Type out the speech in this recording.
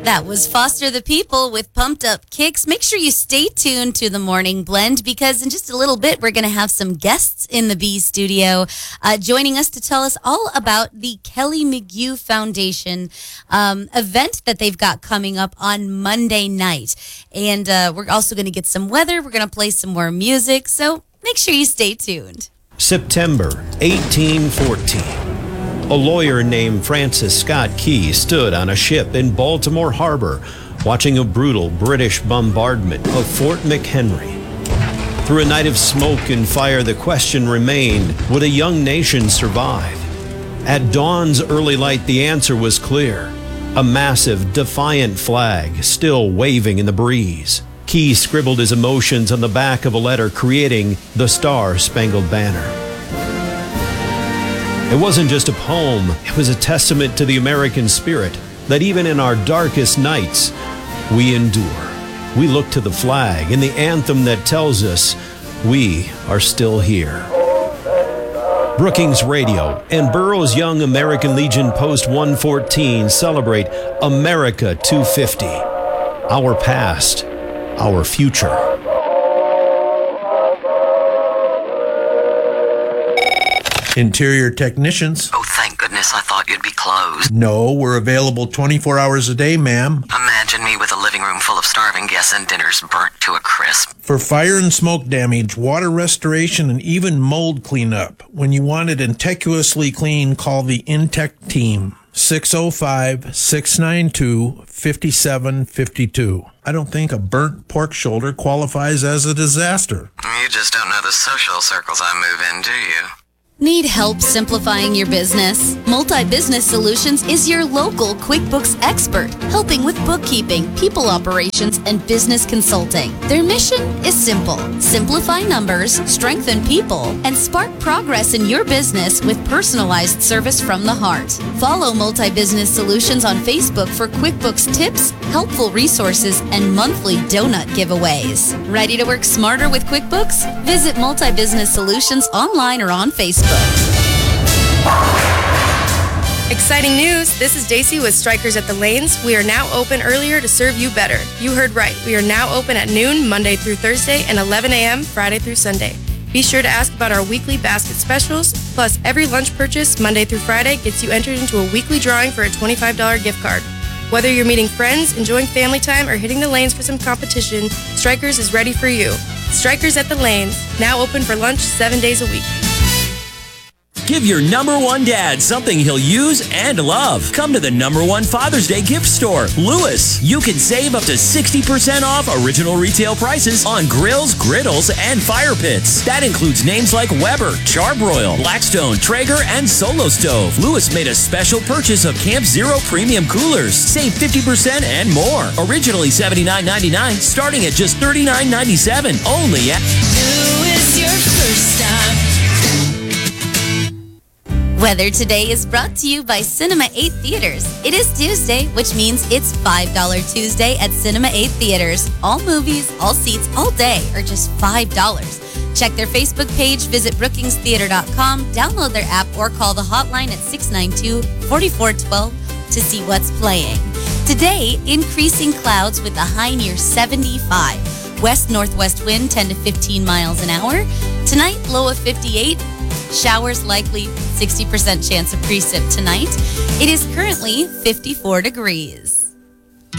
That was Foster the People with Pumped Up Kicks. Make sure you stay tuned to the Morning Blend because in just a little bit, we're going to have some guests in the B studio joining us to tell us all about the Kelly McGue Foundation event that they've got coming up on Monday night. And we're also going to get some weather. We're going to play some more music. So make sure you stay tuned. September 1814. A lawyer named Francis Scott Key stood on a ship in Baltimore Harbor watching a brutal British bombardment of Fort McHenry. Through a night of smoke and fire, the question remained, would a young nation survive? At dawn's early light, the answer was clear. A massive, defiant flag still waving in the breeze. Key scribbled his emotions on the back of a letter, creating the Star-Spangled Banner. It wasn't just a poem, it was a testament to the American spirit that even in our darkest nights, we endure. We look to the flag and the anthem that tells us we are still here. Brookings Radio and Burroughs Young American Legion Post 114 celebrate America 250. Our past, our future. Interior technicians. Oh, thank goodness, I thought you'd be closed. No, we're available 24 hours a day, ma'am. Imagine me with a living room full of starving guests and dinners burnt to a crisp. For fire and smoke damage, water restoration, and even mold cleanup. When you want it meticulously clean, call the Intech team. 605-692-5752. I don't think a burnt pork shoulder qualifies as a disaster. You just don't know the social circles I move in, do you? Need help simplifying your business? Multi-Business Solutions is your local QuickBooks expert, helping with bookkeeping, people operations, and business consulting. Their mission is simple: simplify numbers, strengthen people, and spark progress in your business with personalized service from the heart. Follow Multi-Business Solutions on Facebook for QuickBooks tips, helpful resources, and monthly donut giveaways. Ready to work smarter with QuickBooks? Visit Multi-Business Solutions online or on Facebook. Exciting news! This is Daisy with Strikers at the Lanes. We are now open earlier to serve you better. You heard right. We are now open at noon, Monday through Thursday, and 11 a.m. Friday through Sunday. Be sure to ask about our weekly basket specials. Plus, every lunch purchase, Monday through Friday, gets you entered into a weekly drawing for a $25 gift card. Whether you're meeting friends, enjoying family time, or hitting the lanes for some competition, Strikers is ready for you. Strikers at the Lanes, now open for lunch 7 days a week. Give your number one dad something he'll use and love. Come to the number one Father's Day gift store, Lewis. You can save up to 60% off original retail prices on grills, griddles, and fire pits. That includes names like Weber, Charbroil, Blackstone, Traeger, and Solo Stove. Lewis made a special purchase of Camp Zero premium coolers. Save 50% and more. Originally $79.99, starting at just $39.97. Only at Lewis, your first stop. Weather today is brought to you by Cinema 8 Theaters. It is Tuesday, which means it's $5 Tuesday at Cinema 8 Theaters. All movies, all seats, all day are just $5. Check their Facebook page, visit brookingstheater.com, download their app, or call the hotline at 692-4412 to see what's playing. Today, increasing clouds with a high near 75. West-northwest wind 10 to 15 miles an hour. Tonight, low of 58. Showers likely, 60% chance of precip tonight. It is currently 54 degrees.